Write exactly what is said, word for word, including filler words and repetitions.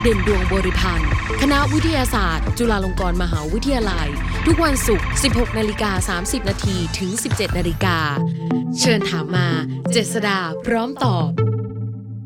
เด่นดวงบริพันธ์คณะวิทยาศาสตร์จุฬาลงกรณ์มหาวิทยาลัยทุกวันศุกร์ สิบหกนาฬิกาสามสิบนาทีถึง สิบเจ็ดนาฬิกาเชิญถามมาเจษฎาพร้อมตอบ